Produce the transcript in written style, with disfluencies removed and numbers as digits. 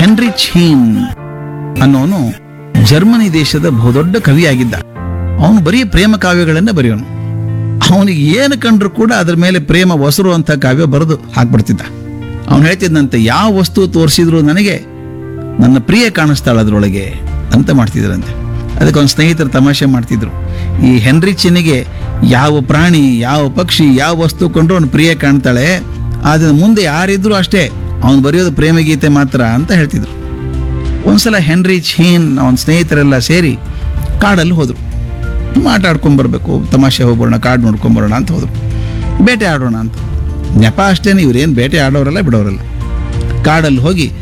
Heinrich ಹೀನ್ ಅನ್ನೋನು Germany ದೇಶದ ಬಹುದೊಡ್ಡ ಕವಿಯಾಗಿದ್ದ. ಅವನು ಬರೀ ಪ್ರೇಮ ಕಾವ್ಯಗಳನ್ನ ಬರೆಯೋನು. ಅವನಿಗೆ ಏನು ಕಂಡ್ರು ಕೂಡ ಅದ್ರ ಮೇಲೆ ಪ್ರೇಮ ಒಸರು ಅಂತ ಕಾವ್ಯ ಬರೆದು ಹಾಕ್ಬಿಡ್ತಿದ್ದ. ಅವನು ಹೇಳ್ತಿದ್ದಂತೆ, ಯಾವ ವಸ್ತು ತೋರಿಸಿದ್ರು ನನಗೆ ನನ್ನ ಪ್ರಿಯ ಕಾಣಿಸ್ತಾಳ ಅದ್ರೊಳಗೆ ಅಂತ ಮಾಡ್ತಿದ್ರಂತೆ. ಅದಕ್ಕೆ ಅವನ ಸ್ನೇಹಿತರು ತಮಾಷೆ ಮಾಡ್ತಿದ್ರು, ಈ ಹೆನ್ರಿಚನಿಗೆ ಯಾವ ಪ್ರಾಣಿ, ಯಾವ ಪಕ್ಷಿ, ಯಾವ ವಸ್ತು ಕೊಂಡ್ರು ಅವನು ಪ್ರಿಯ ಕಾಣ್ತಾಳೆ, ಆದ್ರೆ ಮುಂದೆ ಯಾರಿದ್ರು ಅಷ್ಟೇ ಅವನು ಬರೆಯೋದು ಪ್ರೇಮ ಗೀತೆ ಮಾತ್ರ ಅಂತ ಹೇಳ್ತಿದ್ರು. ಒಂದ್ಸಲ ಹೆನ್ರಿಚ್ ಹೀನ್ ಅವನ ಸ್ನೇಹಿತರೆಲ್ಲ ಸೇರಿ ಕಾಡಲ್ಲಿ ಹೋದ್ರು. ಆಟಾಡ್ಕೊಂಡ್ ಬರ್ಬೇಕು, ತಮಾಷೆ ಹೋಗ್ಬರೋಣ, ಕಾಡು ನೋಡ್ಕೊಂಬರೋಣ ಅಂತ ಹೋದ್ರು. ಬೇಟೆ ಆಡೋಣ ಅಂತ. ನೆಪ ಅಷ್ಟೇನೆ, ಇವ್ರೇನು ಬೇಟೆ ಆಡೋರಲ್ಲ ಬಿಡೋರಲ್ಲ. ಕಾಡಲ್ಲಿ ಹೋಗಿ